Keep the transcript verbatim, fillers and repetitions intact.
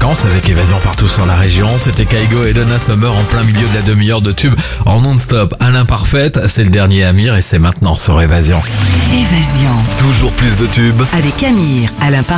vacances avec Évasion partout sur la région. C'était Kaigo et Donna Summer en plein milieu de la demi-heure de tube en non-stop. À l'imparfaite, c'est le dernier Amir et c'est maintenant sur Évasion. Évasion. Toujours plus de tubes. Avec Amir, à l'imparfaite.